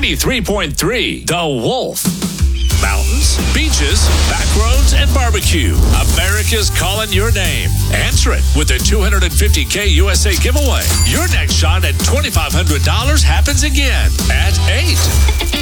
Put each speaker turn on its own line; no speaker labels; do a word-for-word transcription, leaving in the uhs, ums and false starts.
ninety-three point three The Wolf. Mountains, beaches, back roads, and barbecue. America's calling your name. Answer it with the two hundred fifty K U S A giveaway. Your next shot at twenty-five hundred dollars happens again at eight.